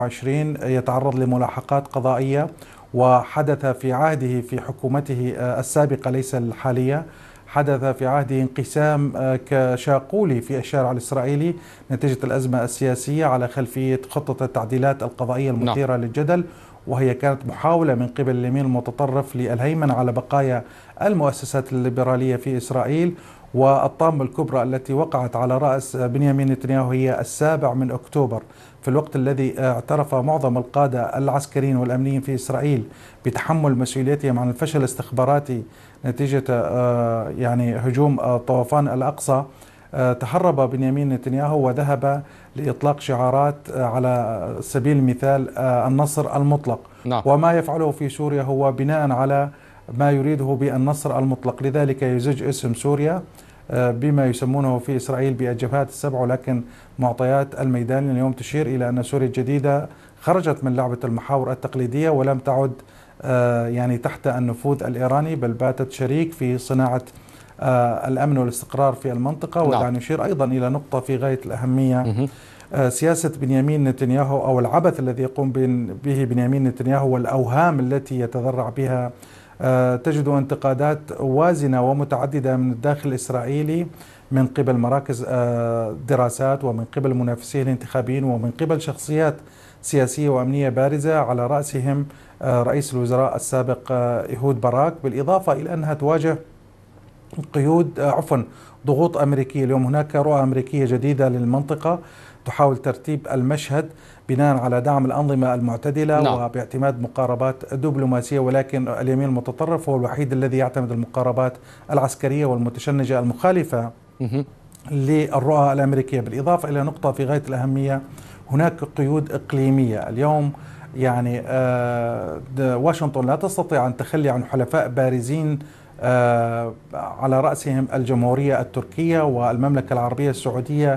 20 يتعرض لملاحقات قضائية، وحدث في عهده في حكومته السابقة ليس الحالية، حدث في عهده انقسام كشاقولي في الشارع الإسرائيلي نتيجة الأزمة السياسية على خلفية خطة التعديلات القضائية المثيرة للجدل، وهي كانت محاولة من قبل اليمين المتطرف للهيمنة على بقايا المؤسسات الليبرالية في إسرائيل. والطامة الكبرى التي وقعت على رأس بنيامين نتنياهو هي 7 من أكتوبر، في الوقت الذي اعترف معظم القادة العسكريين والأمنيين في إسرائيل بتحمل مسؤوليتهم عن الفشل الاستخباراتي نتيجة يعني هجوم طوفان الأقصى. تهرب بنيامين نتنياهو وذهب لإطلاق شعارات على سبيل المثال النصر المطلق. وما يفعله في سوريا هو بناء على ما يريده بالنصر المطلق، لذلك يزج اسم سوريا بما يسمونه في إسرائيل بالجبهات السبع، ولكن معطيات الميدان اليوم تشير إلى أن سوريا الجديدة خرجت من لعبة المحاور التقليدية ولم تعد يعني تحت النفوذ الإيراني، بل باتت شريك في صناعة الأمن والاستقرار في المنطقة. ودعني نشير أيضا إلى نقطة في غاية الأهمية. سياسة بنيامين نتنياهو أو العبث الذي يقوم به بنيامين نتنياهو والأوهام التي يتذرع بها تجد انتقادات وازنة ومتعددة من الداخل الإسرائيلي، من قبل مراكز دراسات ومن قبل منافسيه الانتخابيين ومن قبل شخصيات سياسية وأمنية بارزة على رأسهم رئيس الوزراء السابق إيهود باراك، بالإضافة إلى أنها تواجه ضغوط أمريكية. اليوم هناك رؤى أمريكية جديدة للمنطقة تحاول ترتيب المشهد بناء على دعم الأنظمة المعتدلة وباعتماد مقاربات دبلوماسية، ولكن اليمين المتطرف هو الوحيد الذي يعتمد المقاربات العسكرية والمتشنجة المخالفة للرؤى الأمريكية. بالإضافة إلى نقطة في غاية الأهمية، هناك قيود إقليمية اليوم. يعني واشنطن لا تستطيع أن تخلي عن حلفاء بارزين على رأسهم الجمهورية التركية والمملكة العربية السعودية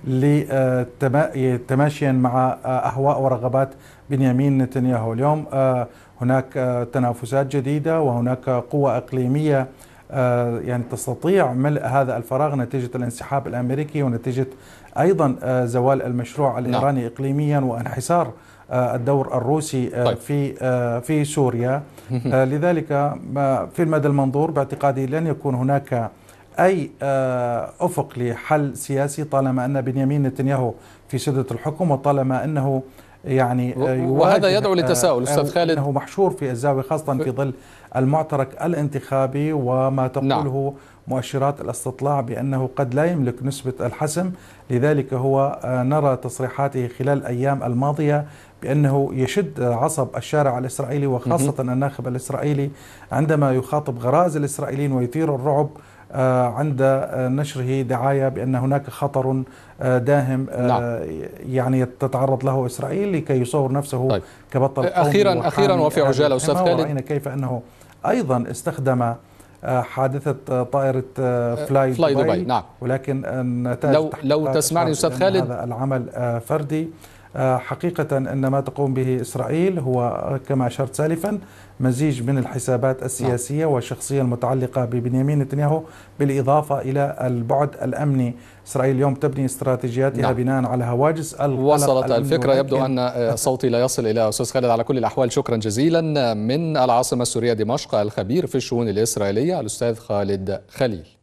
تماشيا مع أهواء ورغبات بنيامين نتنياهو. اليوم هناك تنافسات جديدة وهناك قوة إقليمية يعني تستطيع ملء هذا الفراغ نتيجة الانسحاب الأمريكي ونتيجة أيضا زوال المشروع الإيراني إقليميا وانحسار الدور الروسي في سوريا. لذلك في المدى المنظور باعتقادي لن يكون هناك أي أفق لحل سياسي طالما أن بنيامين نتنياهو في سدة الحكم، وطالما أنه يعني وهذا يدعو للتساؤل أستاذ خالد، أنه محشور في الزاوية خاصة في ظل المعترك الانتخابي وما تقوله مؤشرات الاستطلاع بأنه قد لا يملك نسبة الحسم. لذلك هو نرى تصريحاته خلال الأيام الماضية بأنه يشد عصب الشارع الإسرائيلي وخاصة الناخب الإسرائيلي عندما يخاطب غرائز الإسرائيليين ويثير الرعب عند نشره دعاية بأن هناك خطر داهم يعني تتعرض له إسرائيل لكي يصور نفسه كبطل قومي. أخيرا وفي عجالة أستاذ خالد، ورأينا كيف أنه أيضا استخدم حادثة طائرة فلاي دبي. ولكن النتائج لو تسمعني أستاذ خالد، هذا العمل فردي. حقيقة أن ما تقوم به إسرائيل هو كما أشرت سالفا مزيج من الحسابات السياسية والشخصية المتعلقة ببنيامين نتنياهو بالإضافة إلى البعد الأمني. إسرائيل اليوم تبني استراتيجياتها بناء على هواجس القلق. وصلت الفكرة، يبدو أن صوتي لا يصل إلى أستاذ خالد. على كل الأحوال شكرا جزيلا من العاصمة السورية دمشق الخبير في الشؤون الإسرائيلية الأستاذ خالد خليل.